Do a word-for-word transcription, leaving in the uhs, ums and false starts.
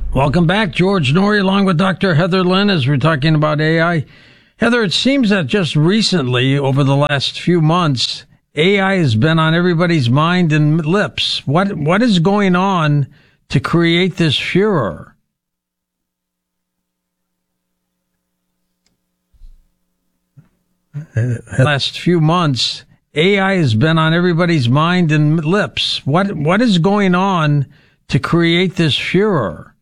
Welcome back. George Noory along with Doctor Heather Lynn as we're talking about A I. Heather, it seems that just recently, over the last few months, A I has been on everybody's mind and lips. What What is going on to create this furor? The last few months, A I has been on everybody's mind and lips. What What is going on to create this furor?